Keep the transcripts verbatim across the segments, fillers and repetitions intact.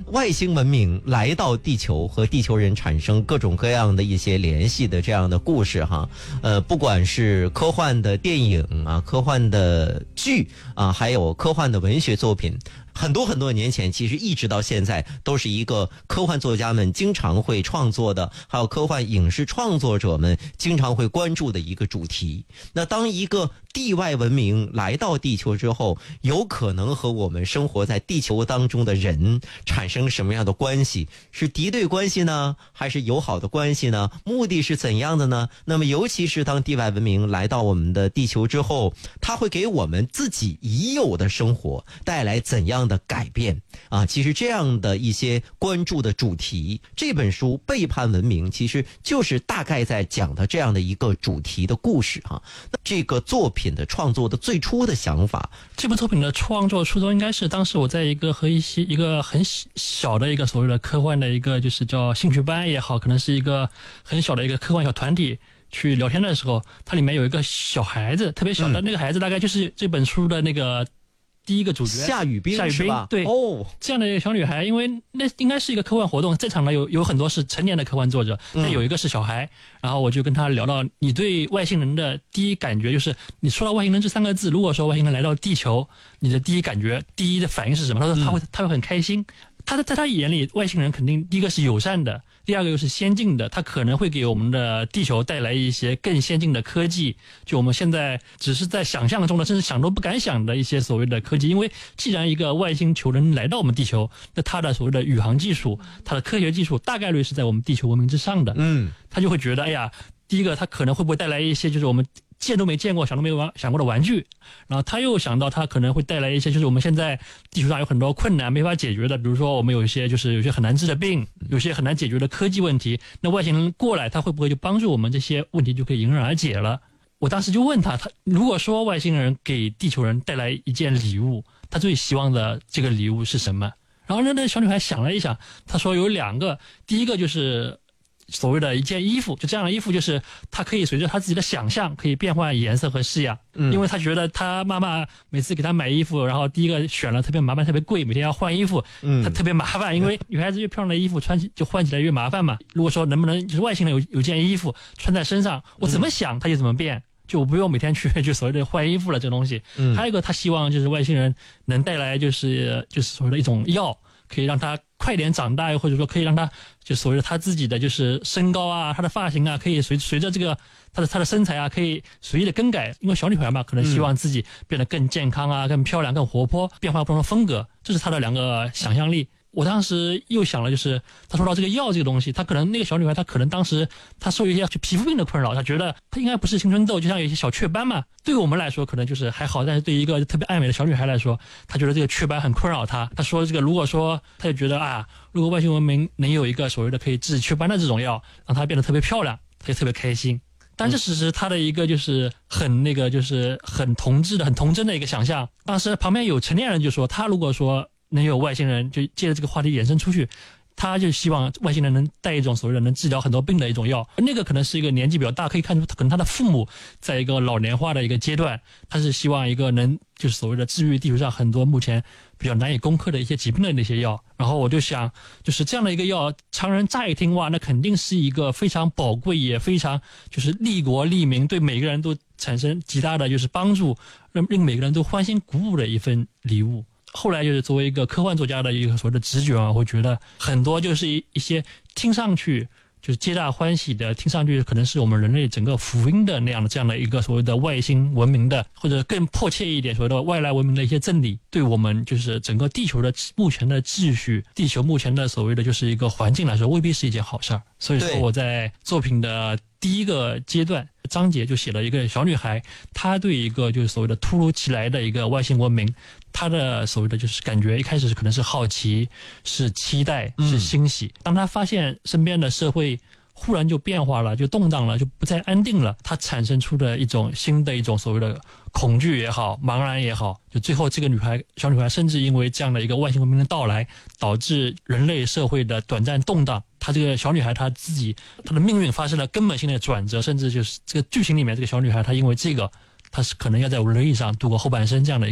外星文明来到地球和地球人产生各种各样的一些联系的这样的故事哈，呃，不管是科幻的电影啊、科幻的剧啊，还有科幻的文学作品。很多很多年前，其实一直到现在都是一个科幻作家们经常会创作的，还有科幻影视创作者们经常会关注的一个主题。那当一个地外文明来到地球之后，有可能和我们生活在地球当中的人产生什么样的关系？是敌对关系呢，还是友好的关系呢？目的是怎样的呢？那么尤其是当地外文明来到我们的地球之后，它会给我们自己已有的生活带来怎样的改变啊？其实这样的一些关注的主题，这本书《背叛文明》其实就是大概在讲的这样的一个主题的故事哈、啊。那这个作品的创作的最初的想法， 这部作品的创作初衷应该是当时我在一个和一些一个很小的一个所谓的科幻的一个就是叫兴趣班也好，可能是一个很小的一个科幻小团体去聊天的时候，它里面有一个小孩子，特别小的那个孩子，大概就是这本书的那个第一个主角夏雨冰， 夏雨冰，对， 哦， 这样的一个小女孩，因为那应该是一个科幻活动，在场的有有很多是成年的科幻作者，但有一个是小孩，嗯、然后我就跟他聊到，你对外星人的第一感觉就是，你说到外星人这三个字，如果说外星人来到地球，你的第一感觉、第一的反应是什么？他说他会、嗯、他会很开心，他在他眼里，外星人肯定第一个是友善的。第二个又是先进的，它可能会给我们的地球带来一些更先进的科技，就我们现在只是在想象中的，甚至想都不敢想的一些所谓的科技。因为既然一个外星球人来到我们地球，那它的所谓的宇航技术、它的科学技术大概率是在我们地球文明之上的。嗯，他就会觉得，哎呀，第一个他可能会不会带来一些就是我们见都没见过、想都没有想过的玩具，然后他又想到他可能会带来一些就是我们现在地球上有很多困难没法解决的，比如说我们有一些就是有些很难治的病，有些很难解决的科技问题，那外星人过来他会不会就帮助我们这些问题就可以迎刃而解了？我当时就问他，他如果说外星人给地球人带来一件礼物，他最希望的这个礼物是什么？然后那那小女孩想了一想，她说有两个，第一个就是所谓的一件衣服，就这样的衣服，就是它可以随着他自己的想象可以变换颜色和式样。嗯，因为他觉得他妈妈每次给他买衣服，然后第一个选了特别麻烦、特别贵，每天要换衣服，嗯，他特别麻烦，因为女孩子越漂亮的衣服穿起就换起来越麻烦嘛。如果说能不能就是外星人有有件衣服穿在身上，我怎么想他就怎么变。就我不用每天去就所谓的换衣服了这个东西。嗯，还有一个他希望就是外星人能带来就是就是所谓的一种药，可以让他快点长大，或者说可以让他就所谓的他自己的就是身高啊，他的发型啊，可以随随着这个他的他的身材啊，可以随意的更改。因为小女孩嘛，可能希望自己变得更健康啊，更漂亮、更活泼，变化不同的风格，这是他的两个想象力。我当时又想了，就是他说到这个药这个东西，他可能那个小女孩，她可能当时她受一些皮肤病的困扰，她觉得她应该不是青春痘，就像有一些小雀斑嘛。对于我们来说可能就是还好，但是对于一个特别爱美的小女孩来说，她觉得这个雀斑很困扰她。她说这个如果说她就觉得啊，如果外星文明能有一个所谓的可以治雀斑的这种药，让她变得特别漂亮，她就特别开心。但这只是他的一个就是很那个就是很童稚的很童真的一个想象。当时旁边有成年人就说，他如果说能有外星人就借着这个话题延伸出去，他就希望外星人能带一种所谓的能治疗很多病的一种药。那个可能是一个年纪比较大，可以看出可能他的父母在一个老年化的一个阶段，他是希望一个能就是所谓的治愈地球上很多目前比较难以攻克的一些疾病的那些药。然后我就想，就是这样的一个药，常人乍一听哇，那肯定是一个非常宝贵也非常就是利国利民，对每个人都产生极大的就是帮助，让令每个人都欢欣鼓舞的一份礼物。后来就是作为一个科幻作家的一个所谓的直觉啊，我觉得很多就是一一些听上去就是皆大欢喜的，听上去可能是我们人类整个福音的那样的这样的一个所谓的外星文明的，或者更迫切一点所谓的外来文明的一些真理，对我们就是整个地球的目前的秩序，地球目前的所谓的就是一个环境来说，未必是一件好事儿。所以说我在作品的第一个阶段章节就写了一个小女孩，她对一个就是所谓的突如其来的一个外星文明，她的所谓的就是感觉一开始可能是好奇，是期待，是欣喜。当她发现身边的社会忽然就变化了，就动荡了，就不再安定了，她产生出的一种新的一种所谓的恐惧也好，茫然也好，就最后这个女孩小女孩甚至因为这样的一个外星文明的到来，导致人类社会的短暂动荡。她这个小女孩她自己她的命运发生了根本性的转折，甚至就是这个剧情里面这个小女孩她因为这个她是可能要在轮椅上度过后半生这样的一个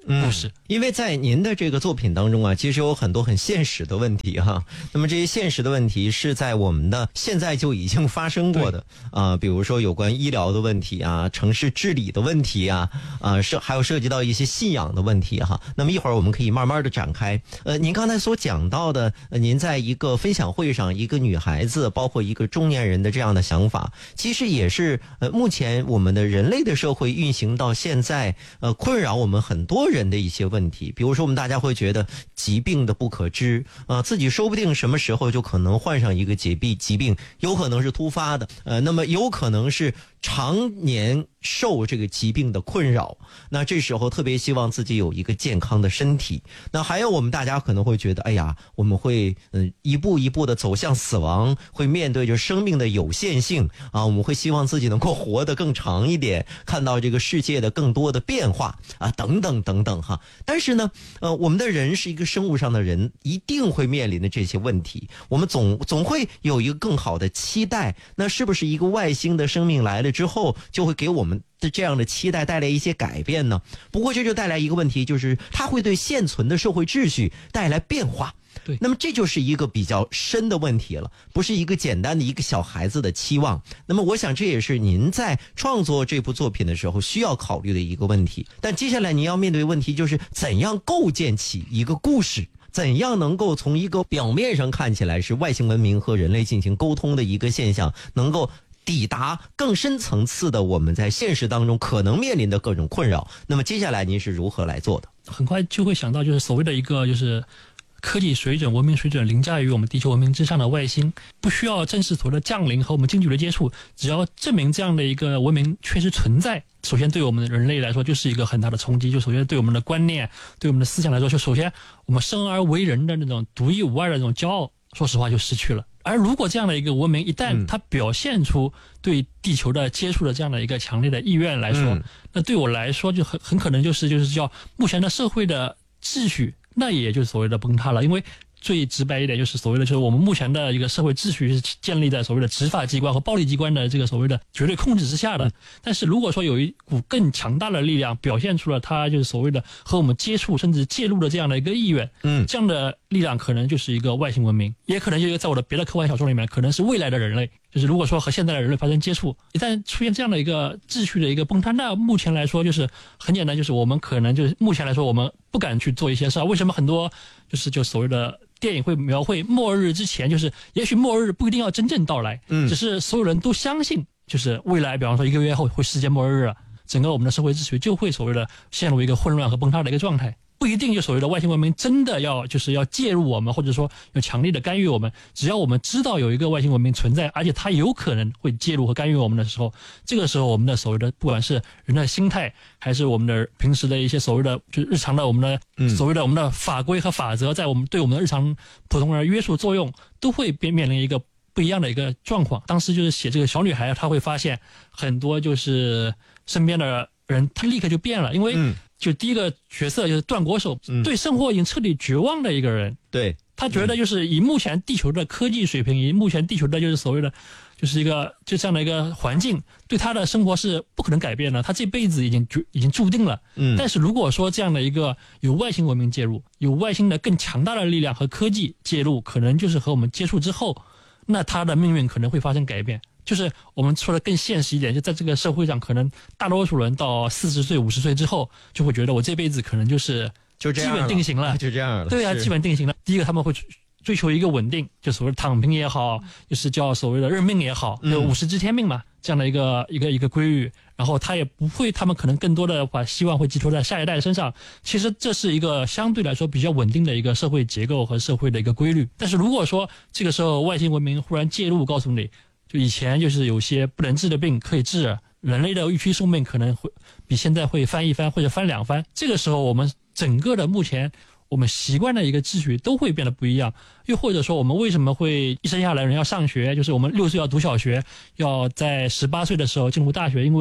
故事、嗯。 因为在您的这个作品当中啊，其实有很多很现实的问题哈。那么这些现实的问题是在我们的现在就已经发生过的啊、呃，比如说有关医疗的问题啊，城市治理的问题啊，啊、呃，涉还有涉及到一些信仰的问题哈。那么一会儿我们可以慢慢的展开。呃，您刚才所讲到的，呃、您在一个分享会上，一个女孩子，包括一个中年人的这样的想法，其实也是呃目前我们的人类的社会运行到现在，呃，困扰我们很多人的一些问题。比如说我们大家会觉得疾病的不可知，呃，自己说不定什么时候就可能患上一个疾病，疾病有可能是突发的，呃，那么有可能是常年受这个疾病的困扰，那这时候特别希望自己有一个健康的身体。那还有我们大家可能会觉得，哎呀，我们会嗯、呃、一步一步的走向死亡，会面对着生命的有限性啊，我们会希望自己能够活得更长一点，看到这个世界的更多的变化啊，等等等等哈。但是呢，呃，我们的人是一个生物上的人，一定会面临的这些问题，我们总总会有一个更好的期待。那是不是一个外星的生命来了之后，就会给我们的这样的期待带来一些改变呢？不过这就带来一个问题，就是它会对现存的社会秩序带来变化。 对， 那么这就是一个比较深的问题了，不是一个简单的一个小孩子的期望。那么我想这也是您在创作这部作品的时候需要考虑的一个问题。但接下来您要面对的问题就是怎样构建起一个故事，怎样能够从一个表面上看起来是外星文明和人类进行沟通的一个现象，能够抵达更深层次的我们在现实当中可能面临的各种困扰。那么接下来您是如何来做的？ 很快就会想到，就是所谓的一个就是科技水准、文明水准凌驾于我们地球文明之上的外星，不需要正式所谓的降临和我们近距离接触，只要证明这样的一个文明确实存在，首先对我们人类来说就是一个很大的冲击。就首先对我们的观念、对我们的思想来说，就首先我们生而为人的那种独一无二的那种骄傲，说实话就失去了。而如果这样的一个文明一旦它表现出对地球的接触的这样的一个强烈的意愿来说，嗯、那对我来说就很很可能就是就是叫目前的社会的秩序，那也就是所谓的崩塌了。因为最直白一点，就是所谓的就是我们目前的一个社会秩序是建立在所谓的执法机关和暴力机关的这个所谓的绝对控制之下的。嗯、但是如果说有一股更强大的力量表现出了它就是所谓的和我们接触甚至介入的这样的一个意愿，嗯，这样的力量可能就是一个外星文明，也可能就是在我的别的科幻小说里面可能是未来的人类。就是如果说和现在的人类发生接触，一旦出现这样的一个秩序的一个崩塌，那目前来说就是很简单，就是我们可能就是目前来说我们不敢去做一些事儿。为什么很多就是就所谓的电影会描绘末日之前，就是也许末日不一定要真正到来，嗯，只是所有人都相信就是未来比方说一个月后会世界末日了，整个我们的社会秩序就会所谓的陷入一个混乱和崩塌的一个状态。不一定就所谓的外星文明真的要就是要介入我们，或者说有强力的干预我们，只要我们知道有一个外星文明存在，而且它有可能会介入和干预我们的时候，这个时候我们的所谓的不管是人的心态，还是我们的平时的一些所谓的就是日常的我们的、嗯、所谓的我们的法规和法则，在我们对我们的日常普通人约束作用，都会面面临一个不一样的一个状况。当时就是写这个小女孩，她会发现很多就是身边的人，她立刻就变了，因为、嗯就第一个角色就是段国手、嗯，对生活已经彻底绝望的一个人。对，他觉得就是以目前地球的科技水平，以目前地球的就是所谓的，就是一个就这样的一个环境，对他的生活是不可能改变的，他这辈子已经决已经注定了。嗯，但是如果说这样的一个有外星文明介入，有外星的更强大的力量和科技介入，可能就是和我们接触之后，那他的命运可能会发生改变。就是我们说的更现实一点，就在这个社会上，可能大多数人到四十岁、五十岁之后，就会觉得我这辈子可能就是就基本定型了， 就这样了。 对啊，基本定型了。第一个他们会追求一个稳定，就所谓的躺平也好，就是叫所谓的认命也好，就五十知天命嘛，嗯、这样的一个一个一个规律。然后他也不会，他们可能更多的把希望会寄托在下一代身上。其实这是一个相对来说比较稳定的一个社会结构和社会的一个规律。但是如果说这个时候外星文明忽然介入，告诉你，就以前就是有些不能治的病可以治，人类的预期寿命可能会比现在会翻一番或者翻两番。这个时候我们整个的目前我们习惯的一个秩序都会变得不一样。又或者说我们为什么会一生下来人要上学，就是我们六岁要读小学，要在十八岁的时候进入大学，因为我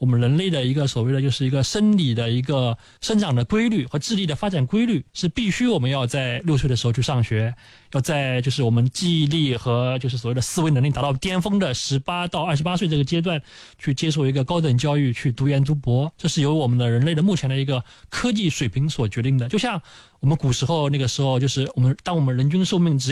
我们人类的一个所谓的就是一个生理的一个生长的规律和智力的发展规律，是必须我们要在六岁的时候去上学，要在就是我们记忆力和就是所谓的思维能力达到巅峰的十八到二十八岁这个阶段去接受一个高等教育，去读研读博，这是由我们的人类的目前的一个科技水平所决定的。就像我们古时候那个时候，就是我们当我们人均寿命只